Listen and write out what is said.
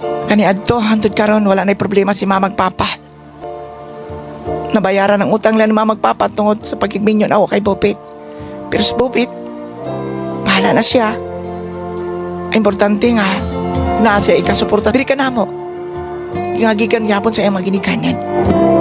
Kani adto hantod karon wala na'y problema si mamag papa. Nabayaran ang utang lang ni mamag papa tungod sa pagigminyon ako kay Bobit. Pero si Bobit, bahala na siya. Ang importante nga, na siya ikasuporta. Dili ka na mo. Gingagigan yapon sa iyang mga ginikanan.